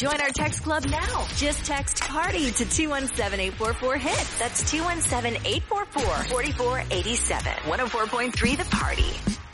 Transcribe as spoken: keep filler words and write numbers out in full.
Join our text club now. Just text PARTY to two one seven, eight four four, HIT. That's two one seven, eight four four, four four eight seven. one oh four point three The Party.